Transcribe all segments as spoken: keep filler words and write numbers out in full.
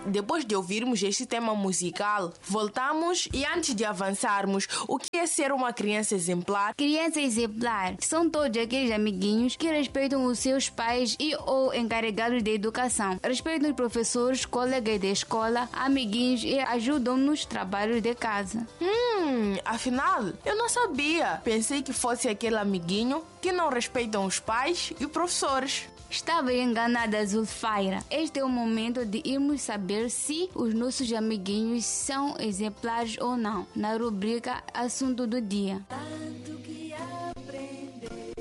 depois de ouvirmos este tema musical, voltamos e antes de avançarmos, o que é ser uma criança exemplar? Criança exemplar são todos aqueles amiguinhos que respeitam os seus pais e ou encarregados de educação. Respeitam os professores, colegas de escola, amiguinhos e ajudam nos trabalhos de casa. Hum, afinal, eu não sabia. Pensei que fosse aquele amiguinho que não respeitam os pais e professores. Estava enganada, Zulfaira. Este é o momento de irmos saber se os nossos amiguinhos são exemplares ou não, na rubrica Assunto do Dia. Tanto que aprender.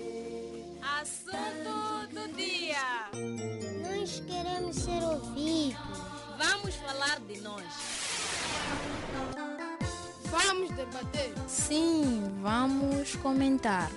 Assunto do Dia. Nós queremos ser ouvidos. Vamos falar de nós. Vamos debater. Sim, vamos comentar.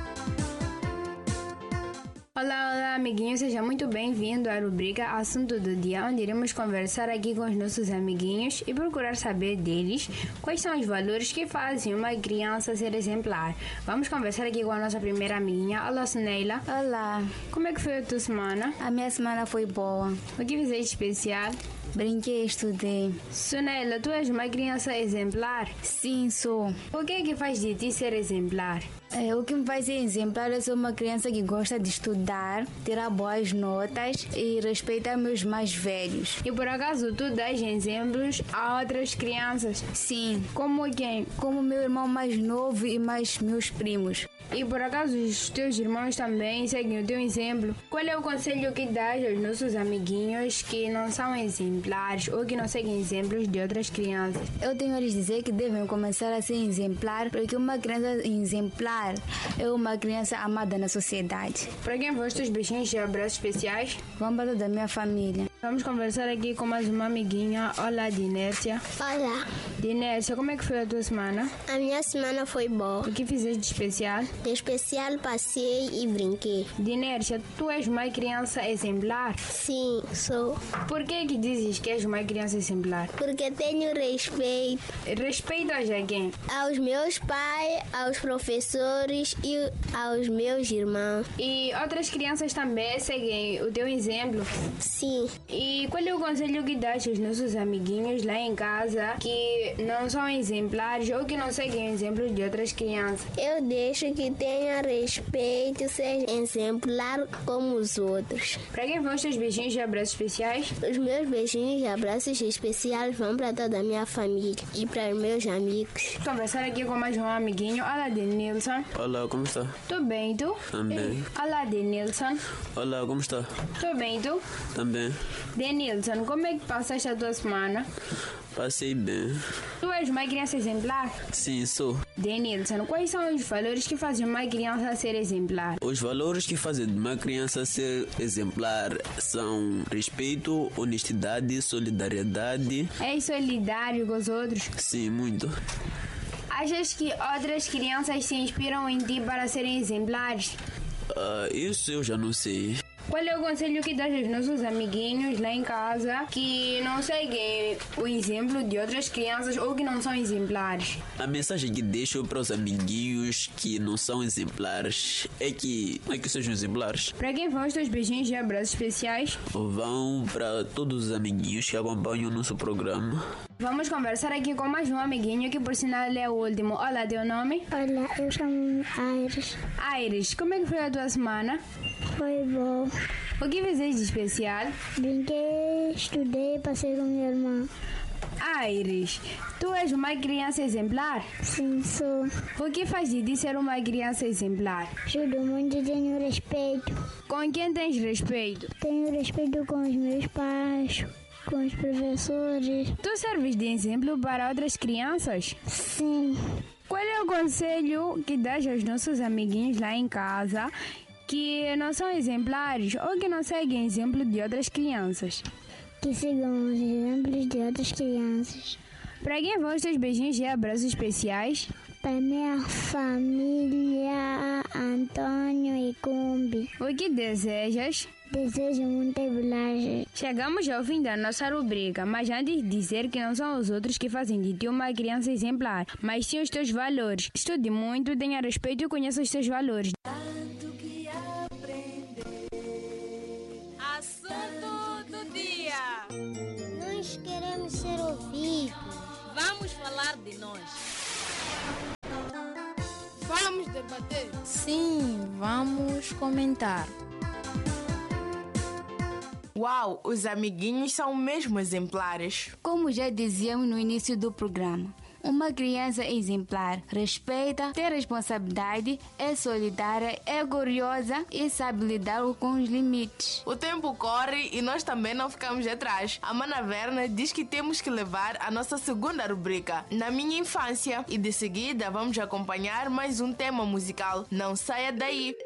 Olá, olá, amiguinhos, seja muito bem-vindo à rubrica Assunto do Dia, onde iremos conversar aqui com os nossos amiguinhos e procurar saber deles quais são os valores que fazem uma criança ser exemplar. Vamos conversar aqui com a nossa primeira amiguinha. Olá, Suneila. Olá, Como é que foi a tua semana? a minha semana foi boa. O que fizeste especial? Brinquei, estudei. Suneila, tu és uma criança exemplar? Sim, sou. O que é que faz de ti ser exemplar? É, o que me faz ser exemplar é ser uma criança que gosta de estudar, tirar boas notas e respeitar meus mais velhos. E por acaso tu dás exemplos a outras crianças? Sim, Como quem? como meu irmão mais novo e mais meus primos. E por acaso os teus irmãos também seguem o teu exemplo? Qual é o conselho que dás aos nossos amiguinhos que não são exemplares ou que não seguem exemplos de outras crianças? Eu tenho a lhes dizer que devem começar a ser exemplar, porque uma criança exemplar é uma criança amada na sociedade. Para quem vão os teus beijinhos e abraços especiais? Vamos para toda a minha família. Vamos conversar aqui com mais uma amiguinha. Olá, Dinércia. Olá, Dinércia, como é que foi a tua semana? a minha semana foi boa. O que fizeste de especial? De especial passei e brinquei. Dinércia, tu és uma criança exemplar? Sim, sou. Por que que dizes que és uma criança exemplar? Porque tenho respeito Respeitas a quem? aos meus pais, aos professores e aos meus irmãos. E outras crianças também seguem o teu exemplo? Sim, E qual é o conselho que dás aos nossos amiguinhos lá em casa que não são exemplares ou que não seguem exemplos de outras crianças? eu deixo que tenha respeito, seja exemplar como os outros. Para quem vão os teus beijinhos e abraços especiais? Os meus beijinhos e abraços especiais vão para toda a minha família e para os meus amigos. Conversar aqui com mais um amiguinho. Olá, Denilson. Olá, como está? Tô bem, e tu? Também. Olá, Denilson. Olá, como está? Tô bem, e tu? Também. Denilson, como é que passaste a tua semana? Passei bem. Tu és uma criança exemplar? Sim, sou. Denilson, quais são os valores que fazem uma criança ser exemplar? Os valores que fazem de uma criança ser exemplar são respeito, honestidade, solidariedade. És solidário com os outros? Sim, muito. Achas que outras crianças se inspiram em ti para serem exemplares? Ah, isso eu já não sei. Qual é o conselho que dás aos nossos amiguinhos lá em casa que não seguem o exemplo de outras crianças ou que não são exemplares? A mensagem que deixo para os amiguinhos que não são exemplares é que não é que sejam exemplares. Para quem vão os teus beijinhos e abraços especiais? Vão para todos os amiguinhos que acompanham o nosso programa. Vamos conversar aqui com mais um amiguinho que por sinal é o último. Olá, teu nome? Olá, eu chamo Aires. Aires, como é que foi a tua semana? Foi bom. O que fizeste de especial? Brinquei, estudei, passei com minha irmã. Aires, tu és uma criança exemplar? Sim, sou. O que faz de ti ser uma criança exemplar? Ajudo muito e tenho respeito. Com quem tens respeito? Tenho respeito com os meus pais, com os professores. Tu serves de exemplo para outras crianças? Sim, Qual é o conselho que dás aos nossos amiguinhos lá em casa que não são exemplares ou que não seguem exemplo de outras crianças? que sigam os exemplos de outras crianças. Para quem vão os teus beijinhos e abraços especiais? Para minha família, Antônio e Cumbi. O que desejas? Desejo muitas bolachas. Chegamos ao fim da nossa rubrica, mas antes de dizer que não são os outros que fazem de ti uma criança exemplar, mas sim os teus valores. Estude muito, tenha respeito e conheça os teus valores. Tanto que aprender. Assunto do dia. Nós Vamos falar de nós. Vamos debater. Sim, vamos comentar. Uau, os amiguinhos são mesmo exemplares. Como já dizíamos no início do programa, uma criança exemplar respeita, tem responsabilidade, é solidária, é curiosa e sabe lidar com os limites. O tempo corre e nós também não ficamos atrás. A Mana Verna diz que temos que levar a nossa segunda rubrica, Na Minha Infância. E de seguida vamos acompanhar mais um tema musical. Não saia daí!